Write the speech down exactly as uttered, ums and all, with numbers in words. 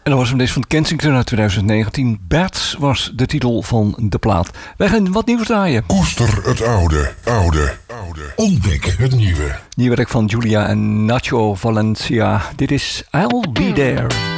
En dat was hem deze van Kensington uit twintig negentien. Bats was de titel van de plaat. Wij gaan wat nieuws draaien. Koester het oude, oude, oude. Ontdek het nieuwe. Nieuw werk van Julia en Nacho Valencia. Dit is I'll Be There.